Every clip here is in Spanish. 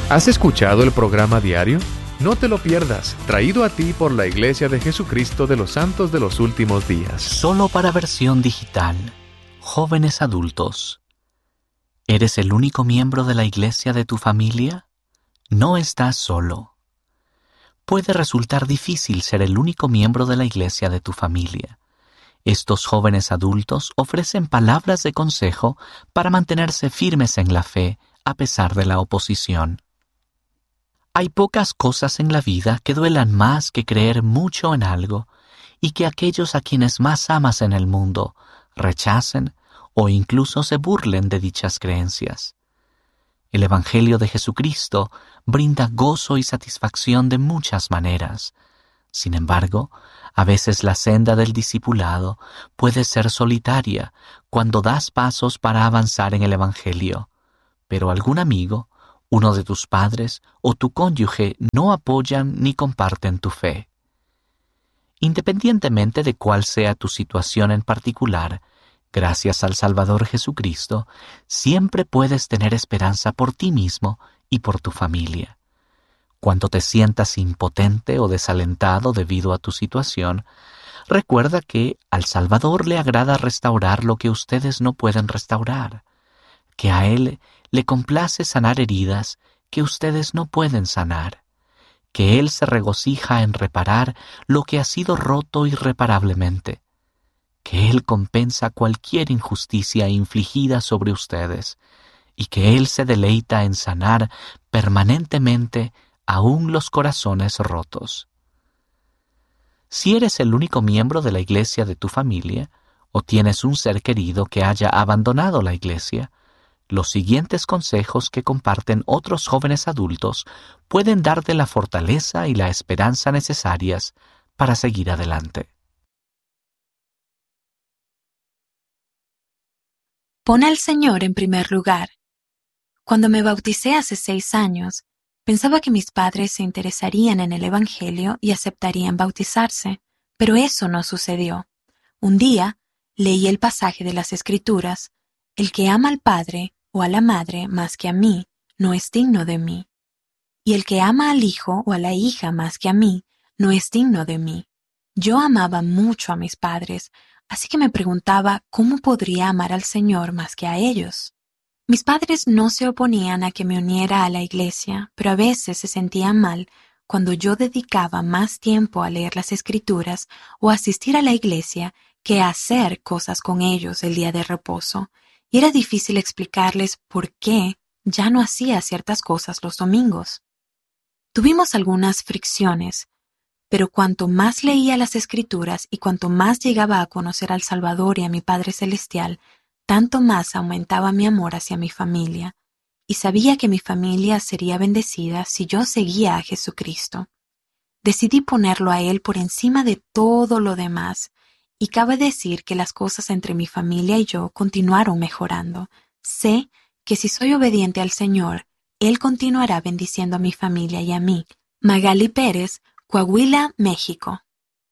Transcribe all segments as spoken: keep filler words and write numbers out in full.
¿Has escuchado el programa diario? No te lo pierdas, traído a ti por la Iglesia de Jesucristo de los Santos de los Últimos Días. Solo para versión digital. Jóvenes adultos. ¿Eres el único miembro de la iglesia de tu familia? No estás solo. Puede resultar difícil ser el único miembro de la iglesia de tu familia. Estos jóvenes adultos ofrecen palabras de consejo para mantenerse firmes en la fe a pesar de la oposición. Hay pocas cosas en la vida que duelan más que creer mucho en algo y que aquellos a quienes más amas en el mundo rechacen o incluso se burlen de dichas creencias. El Evangelio de Jesucristo brinda gozo y satisfacción de muchas maneras. Sin embargo, a veces la senda del discipulado puede ser solitaria cuando das pasos para avanzar en el Evangelio, pero algún amigo, uno de tus padres o tu cónyuge no apoyan ni comparten tu fe. Independientemente de cuál sea tu situación en particular, gracias al Salvador Jesucristo, siempre puedes tener esperanza por ti mismo y por tu familia. Cuando te sientas impotente o desalentado debido a tu situación, recuerda que al Salvador le agrada restaurar lo que ustedes no pueden restaurar, que a Él le complace sanar heridas que ustedes no pueden sanar, que Él se regocija en reparar lo que ha sido roto irreparablemente, que Él compensa cualquier injusticia infligida sobre ustedes y que Él se deleita en sanar permanentemente aún los corazones rotos. Si eres el único miembro de la iglesia de tu familia o tienes un ser querido que haya abandonado la iglesia, los siguientes consejos que comparten otros jóvenes adultos pueden darte la fortaleza y la esperanza necesarias para seguir adelante. Pon al Señor en primer lugar. Cuando me bauticé hace seis años, pensaba que mis padres se interesarían en el Evangelio y aceptarían bautizarse, pero eso no sucedió. Un día, leí el pasaje de las Escrituras: el que ama al Padre o a la Madre más que a mí, no es digno de mí. Y el que ama al hijo o a la hija más que a mí, no es digno de mí. Yo amaba mucho a mis padres, así que me preguntaba cómo podría amar al Señor más que a ellos. Mis padres no se oponían a que me uniera a la iglesia, pero a veces se sentían mal cuando yo dedicaba más tiempo a leer las Escrituras o asistir a la iglesia que a hacer cosas con ellos el día de reposo. Y era difícil explicarles por qué ya no hacía ciertas cosas los domingos. Tuvimos algunas fricciones, pero cuanto más leía las Escrituras y cuanto más llegaba a conocer al Salvador y a mi Padre Celestial, tanto más aumentaba mi amor hacia mi familia, y sabía que mi familia sería bendecida si yo seguía a Jesucristo. Decidí ponerlo a Él por encima de todo lo demás, y cabe decir que las cosas entre mi familia y yo continuaron mejorando. Sé que si soy obediente al Señor, Él continuará bendiciendo a mi familia y a mí. Magali Pérez, Coahuila, México.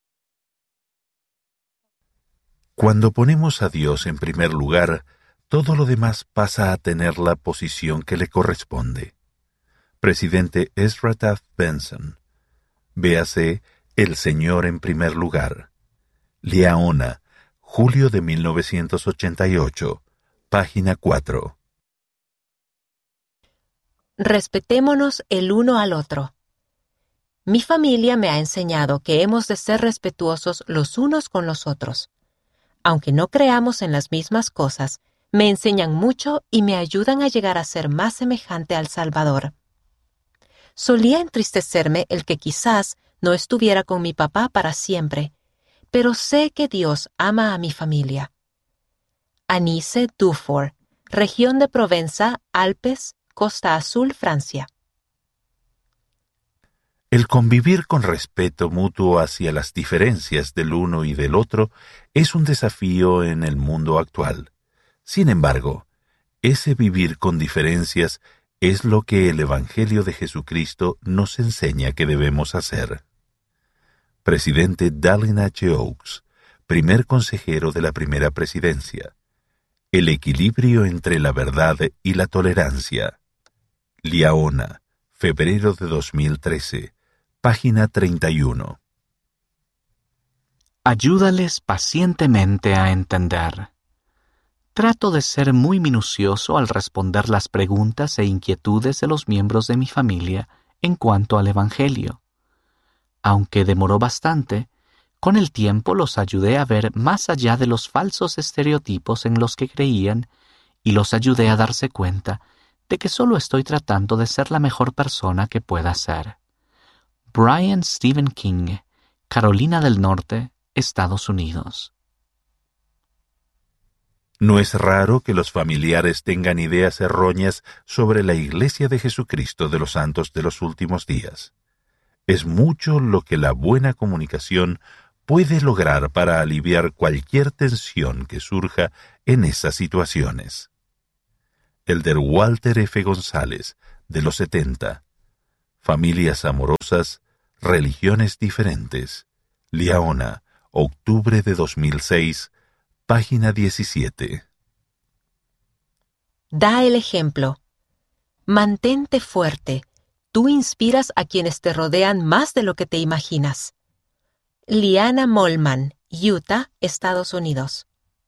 Cuando ponemos a Dios en primer lugar, todo lo demás pasa a tener la posición que le corresponde. Presidente Ezra Taft Benson. Véase El Señor en primer lugar. Liaona, julio de mil novecientos ochenta y ocho, página cuatro. Respetémonos el uno al otro. Mi familia me ha enseñado que hemos de ser respetuosos los unos con los otros. Aunque no creamos en las mismas cosas, me enseñan mucho y me ayudan a llegar a ser más semejante al Salvador. Solía entristecerme el que quizás no estuviera con mi papá para siempre, pero sé que Dios ama a mi familia. Anice Dufour, región de Provenza, Alpes, Costa Azul, Francia. El convivir con respeto mutuo hacia las diferencias del uno y del otro es un desafío en el mundo actual. Sin embargo, ese vivir con diferencias es lo que el Evangelio de Jesucristo nos enseña que debemos hacer. Presidente Dallin H. Oaks, primer consejero de la primera presidencia. El equilibrio entre la verdad y la tolerancia. Liaona, febrero de dos mil trece, página treinta y uno. Ayúdales pacientemente a entender. Trato de ser muy minucioso al responder las preguntas e inquietudes de los miembros de mi familia en cuanto al Evangelio. Aunque demoró bastante, con el tiempo los ayudé a ver más allá de los falsos estereotipos en los que creían y los ayudé a darse cuenta de que solo estoy tratando de ser la mejor persona que pueda ser. Brian Stephen King, Carolina del Norte, Estados Unidos. No es raro que los familiares tengan ideas erróneas sobre la Iglesia de Jesucristo de los Santos de los Últimos Días. Es mucho lo que la buena comunicación puede lograr para aliviar cualquier tensión que surja en esas situaciones. Elder Walter F. González, de los setenta. Familias amorosas, religiones diferentes. Liaona, octubre de dos mil seis, página diecisiete. Da el ejemplo. Mantente fuerte. Tú inspiras a quienes te rodean más de lo que te imaginas. Liana Mollman, Utah, Estados Unidos.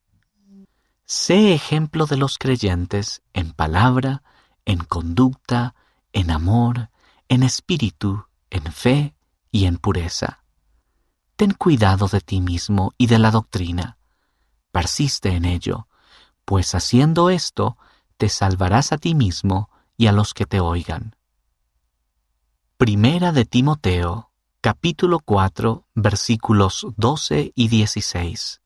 Sé ejemplo de los creyentes en palabra, en conducta, en amor, en espíritu, en fe y en pureza. Ten cuidado de ti mismo y de la doctrina. Persiste en ello, pues haciendo esto te salvarás a ti mismo y a los que te oigan. Primera de Timoteo, capítulo cuatro, versículos doce y dieciséis.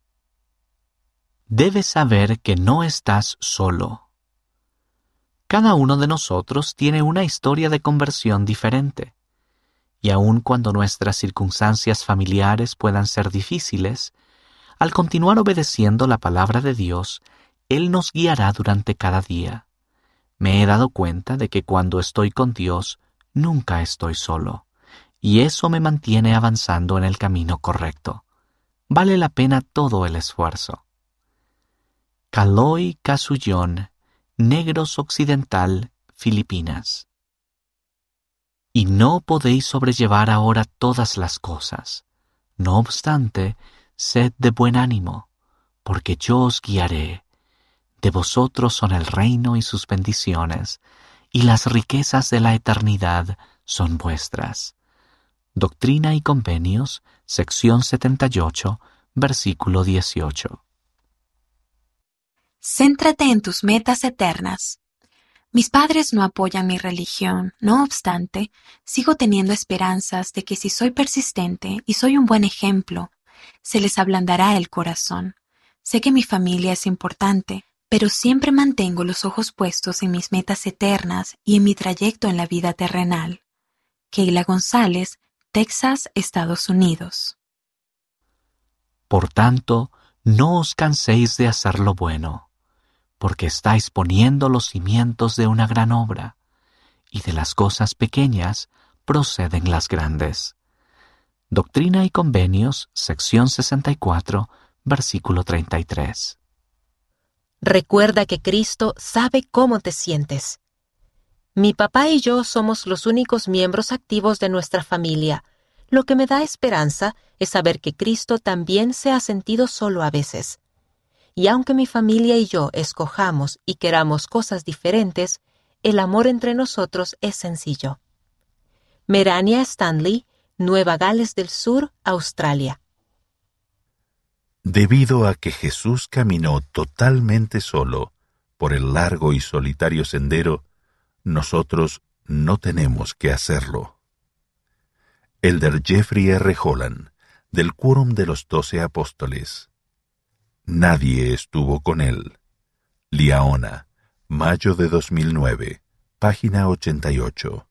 Debes saber que no estás solo. Cada uno de nosotros tiene una historia de conversión diferente, y aun cuando nuestras circunstancias familiares puedan ser difíciles, al continuar obedeciendo la palabra de Dios, Él nos guiará durante cada día. Me he dado cuenta de que cuando estoy con Dios, nunca estoy solo, y eso me mantiene avanzando en el camino correcto. Vale la pena todo el esfuerzo. Caloi Casullón, Negros Occidental, Filipinas. Y no podéis sobrellevar ahora todas las cosas. No obstante, sed de buen ánimo, porque yo os guiaré. De vosotros son el reino y sus bendiciones, y las riquezas de la eternidad son vuestras. Doctrina y Convenios, sección setenta y ocho, versículo dieciocho. Céntrate en tus metas eternas. Mis padres no apoyan mi religión, no obstante, sigo teniendo esperanzas de que si soy persistente y soy un buen ejemplo, se les ablandará el corazón. Sé que mi familia es importante, pero siempre mantengo los ojos puestos en mis metas eternas y en mi trayecto en la vida terrenal. Keila González, Texas, Estados Unidos. Por tanto, no os canséis de hacer lo bueno, porque estáis poniendo los cimientos de una gran obra, y de las cosas pequeñas proceden las grandes. Doctrina y Convenios, sección sesenta y cuatro, versículo treinta y tres. Recuerda que Cristo sabe cómo te sientes. Mi papá y yo somos los únicos miembros activos de nuestra familia. Lo que me da esperanza es saber que Cristo también se ha sentido solo a veces. Y aunque mi familia y yo escojamos y queramos cosas diferentes, el amor entre nosotros es sencillo. Merania Stanley, Nueva Gales del Sur, Australia. Debido a que Jesús caminó totalmente solo por el largo y solitario sendero, nosotros no tenemos que hacerlo. Elder Jeffrey R. Holland, del Quórum de los Doce Apóstoles. Nadie estuvo con él. Liaona, mayo de dos mil nueve, página ochenta y ocho.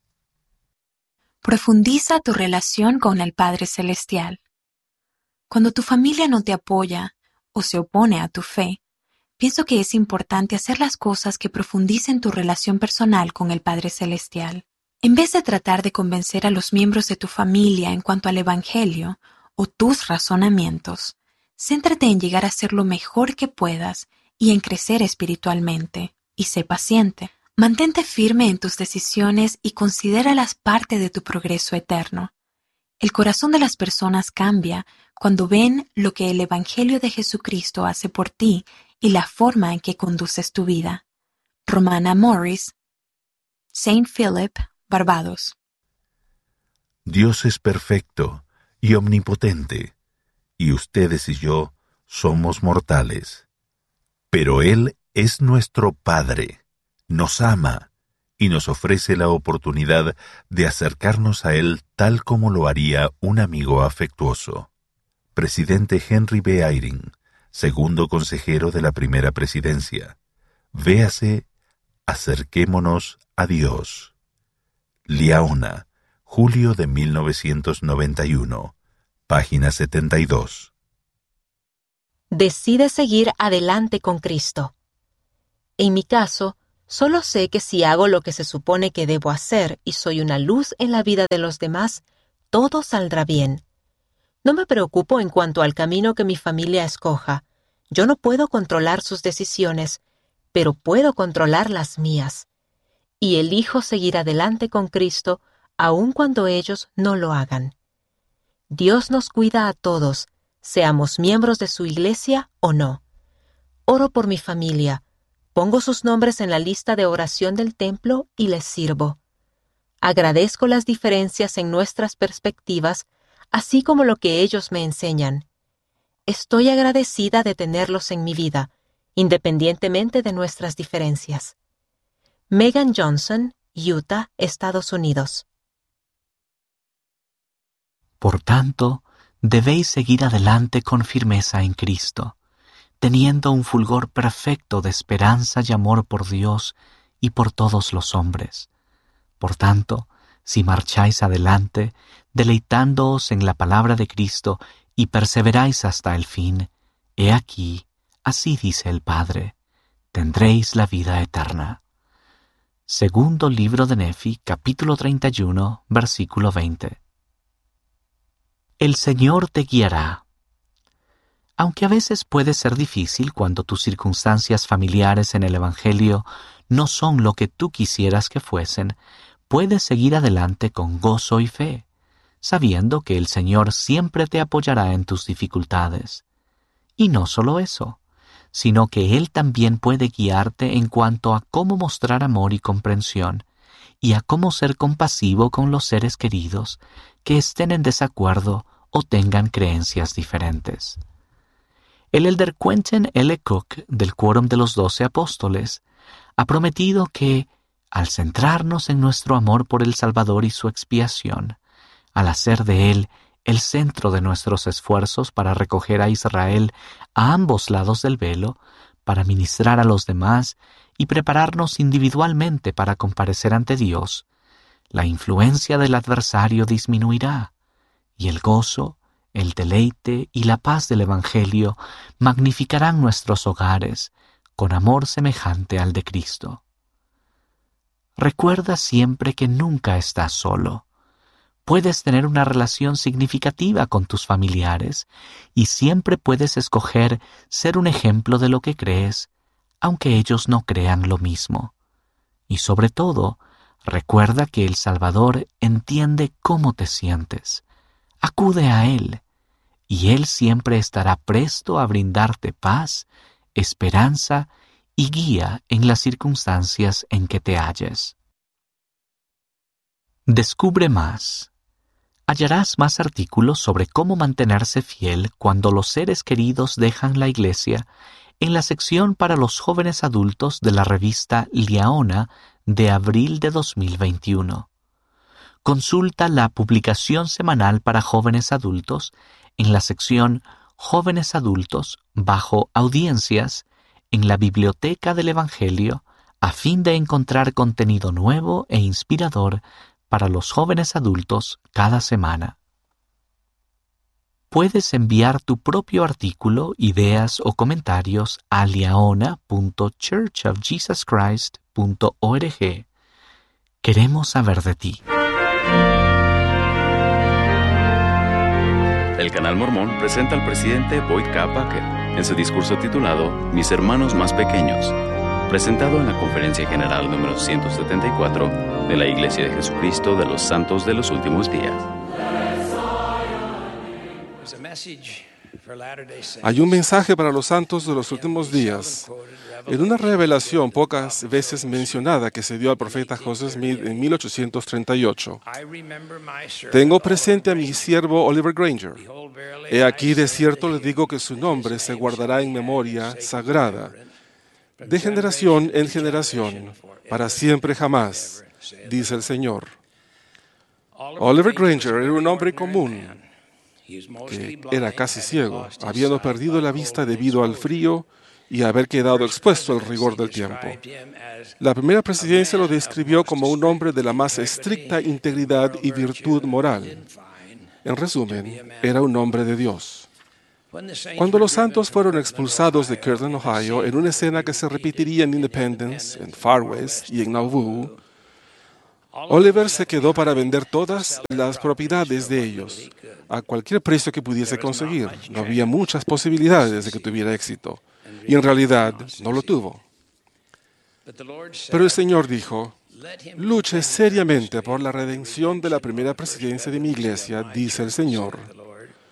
Profundiza tu relación con el Padre Celestial. Cuando tu familia no te apoya o se opone a tu fe, pienso que es importante hacer las cosas que profundicen tu relación personal con el Padre Celestial. En vez de tratar de convencer a los miembros de tu familia en cuanto al Evangelio o tus razonamientos, céntrate en llegar a ser lo mejor que puedas y en crecer espiritualmente, y sé paciente. Mantente firme en tus decisiones y considéralas parte de tu progreso eterno. El corazón de las personas cambia cuando ven lo que el Evangelio de Jesucristo hace por ti y la forma en que conduces tu vida. Romana Morris, Saint Philip, Barbados. Dios es perfecto y omnipotente, y ustedes y yo somos mortales. Pero Él es nuestro Padre, nos ama y nos ofrece la oportunidad de acercarnos a Él tal como lo haría un amigo afectuoso. Presidente Henry B. Eyring, segundo consejero de la primera presidencia. Véase Acerquémonos a Dios. Liaona, julio de mil novecientos noventa y uno, página setenta y dos. Decide seguir adelante con Cristo. En mi caso, solo sé que si hago lo que se supone que debo hacer y soy una luz en la vida de los demás, todo saldrá bien. No me preocupo en cuanto al camino que mi familia escoja. Yo no puedo controlar sus decisiones, pero puedo controlar las mías. Y elijo seguir adelante con Cristo aun cuando ellos no lo hagan. Dios nos cuida a todos, seamos miembros de su iglesia o no. Oro por mi familia. Pongo sus nombres en la lista de oración del templo y les sirvo. Agradezco las diferencias en nuestras perspectivas, así como lo que ellos me enseñan. Estoy agradecida de tenerlos en mi vida, independientemente de nuestras diferencias. Megan Johnson, Utah, Estados Unidos. Por tanto, debéis seguir adelante con firmeza en Cristo, teniendo un fulgor perfecto de esperanza y amor por Dios y por todos los hombres. Por tanto, si marcháis adelante, deleitándoos en la palabra de Cristo y perseveráis hasta el fin, he aquí, así dice el Padre, tendréis la vida eterna. Segundo libro de Nefi, capítulo treinta y uno, versículo veinte. El Señor te guiará. Aunque a veces puede ser difícil cuando tus circunstancias familiares en el Evangelio no son lo que tú quisieras que fuesen, puedes seguir adelante con gozo y fe, sabiendo que el Señor siempre te apoyará en tus dificultades. Y no solo eso, sino que Él también puede guiarte en cuanto a cómo mostrar amor y comprensión, y a cómo ser compasivo con los seres queridos que estén en desacuerdo o tengan creencias diferentes. El elder Quentin L. Cook, del Quórum de los Doce Apóstoles, ha prometido que, al centrarnos en nuestro amor por el Salvador y su expiación, al hacer de Él el centro de nuestros esfuerzos para recoger a Israel a ambos lados del velo, para ministrar a los demás y prepararnos individualmente para comparecer ante Dios, la influencia del adversario disminuirá, y el gozo, el deleite y la paz del Evangelio magnificarán nuestros hogares con amor semejante al de Cristo. Recuerda siempre que nunca estás solo. Puedes tener una relación significativa con tus familiares y siempre puedes escoger ser un ejemplo de lo que crees, aunque ellos no crean lo mismo. Y sobre todo, recuerda que el Salvador entiende cómo te sientes. Acude a Él, y Él siempre estará presto a brindarte paz, esperanza y guía en las circunstancias en que te halles. Descubre más. Hallarás más artículos sobre cómo mantenerse fiel cuando los seres queridos dejan la iglesia en la sección para los jóvenes adultos de la revista Liaona de abril de dos mil veintiuno. Consulta la publicación semanal para jóvenes adultos en la sección Jóvenes Adultos bajo Audiencias en la Biblioteca del Evangelio a fin de encontrar contenido nuevo e inspirador para los jóvenes adultos cada semana. Puedes enviar tu propio artículo, ideas o comentarios a liaona punto church of jesus christ punto org. Queremos saber de ti. El Canal Mormón presenta al presidente Boyd K. Packer en su discurso titulado Mis hermanos más pequeños. presentado en la Conferencia General número ciento setenta y cuatro de la Iglesia de Jesucristo de los Santos de los Últimos Días. Hay un mensaje para los santos de los últimos días. En una revelación pocas veces mencionada que se dio al profeta José Smith en mil ochocientos treinta y ocho. Tengo presente a mi siervo Oliver Granger. He aquí de cierto les digo que su nombre se guardará en memoria sagrada, de generación en generación, para siempre jamás, dice el Señor. Oliver Granger era un hombre común, que era casi ciego, habiendo perdido la vista debido al frío y haber quedado expuesto al rigor del tiempo. La primera presidencia lo describió como un hombre de la más estricta integridad y virtud moral. En resumen, era un hombre de Dios. Cuando los santos fueron expulsados de Kirtland, Ohio, en una escena que se repetiría en Independence, en Far West y en Nauvoo, Oliver se quedó para vender todas las propiedades de ellos, a cualquier precio que pudiese conseguir. No había muchas posibilidades de que tuviera éxito, y en realidad no lo tuvo. Pero el Señor dijo, luche seriamente por la redención de la primera presidencia de mi iglesia, dice el Señor.